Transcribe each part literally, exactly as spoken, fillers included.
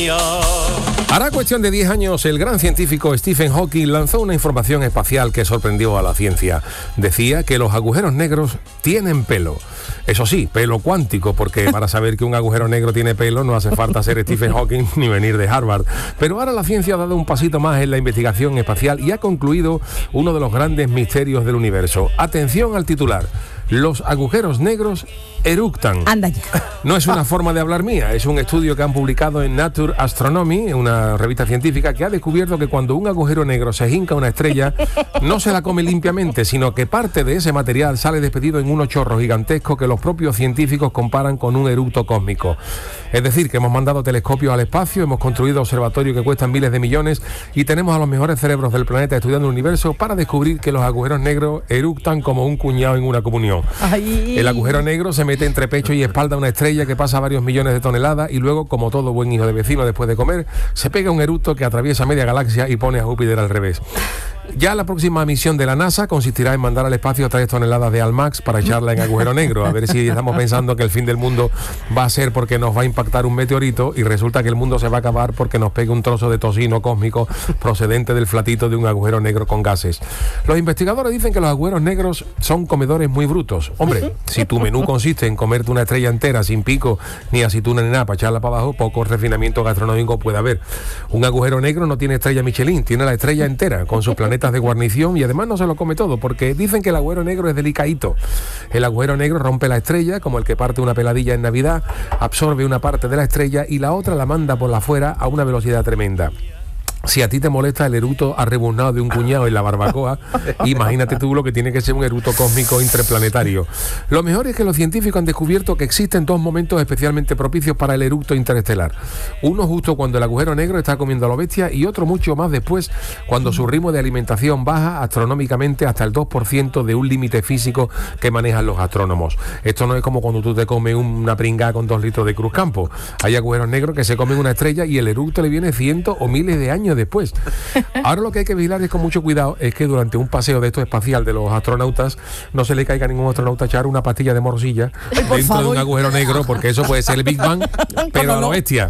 mía. Hará cuestión de diez años, el gran científico Stephen Hawking lanzó una información espacial que sorprendió a la ciencia. Decía que los agujeros negros tienen pelo. Eso sí, pelo cuántico, porque para saber que un agujero negro tiene pelo no hace falta ser Stephen Hawking ni venir de Harvard. Pero ahora la ciencia ha dado un pasito más en la investigación espacial y ha concluido uno de los grandes misterios del universo. Atención al titular. Los agujeros negros eructan. Anda ya. No es una forma de hablar mía, es un estudio que han publicado en Nature Astronomy, una revista científica, que ha descubierto que cuando un agujero negro se hinca a una estrella, no se la come limpiamente, sino que parte de ese material sale despedido en unos chorros gigantescos que los propios científicos comparan con un eructo cósmico. Es decir, que hemos mandado telescopios al espacio, hemos construido observatorios que cuestan miles de millones y tenemos a los mejores cerebros del planeta estudiando el universo para descubrir que los agujeros negros eructan como un cuñado en una comunión. Ay. El agujero negro se mete entre pecho y espalda a una estrella que pasa varios millones de toneladas y luego, como todo buen hijo de vecino después de comer, se pega un eructo que atraviesa media galaxia y pone a Júpiter al revés. Ya la próxima misión de la NASA consistirá en mandar al espacio tres toneladas de Almax para echarla en agujero negro, a ver si estamos pensando que el fin del mundo va a ser porque nos va a impactar un meteorito y resulta que el mundo se va a acabar porque nos pegue un trozo de tocino cósmico procedente del flatito de un agujero negro con gases. Los investigadores dicen que los agujeros negros son comedores muy brutos. Hombre, si tu menú consiste en comerte una estrella entera sin pico, ni aceituna ni nada para echarla para abajo, poco refinamiento gastronómico puede haber. Un agujero negro no tiene estrella Michelin, tiene la estrella entera, con sus planetas de guarnición y además no se lo come todo, porque dicen que el agujero negro es delicadito. El agujero negro rompe la estrella, como el que parte una peladilla en Navidad, absorbe una parte de la estrella y la otra la manda por la afuera a una velocidad tremenda. Si a ti te molesta el eructo arrebuznado de un cuñado en la barbacoa, imagínate tú lo que tiene que ser un eructo cósmico interplanetario. Lo mejor es que los científicos han descubierto que existen dos momentos especialmente propicios para el eructo interestelar. Uno justo cuando el agujero negro está comiendo a lo bestia y otro mucho más después, cuando su ritmo de alimentación baja astronómicamente hasta el dos por ciento de un límite físico que manejan los astrónomos. Esto no es como cuando tú te comes una pringada con dos litros de Cruzcampo. Hay agujeros negros que se comen una estrella y el eructo le viene cientos o miles de años después. Ahora lo que hay que vigilar es con mucho cuidado es que durante un paseo de esto espacial de los astronautas no se le caiga a ningún astronauta echar una pastilla de morcilla Ay, por dentro favor. de un agujero negro, porque eso puede ser el Big Bang, pero a lo bestia.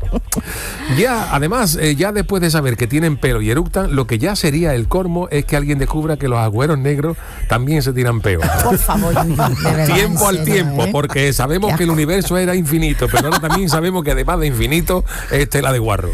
Ya, además, eh, ya después de saber que tienen pelo y eructan, lo que ya sería el colmo es que alguien descubra que los agujeros negros también se tiran peo. Por favor, Yuyu, de verdad, Tiempo en al serio, tiempo, ¿eh? porque sabemos Qué que el universo era infinito, pero ahora también sabemos que además de infinito es tela de guarro.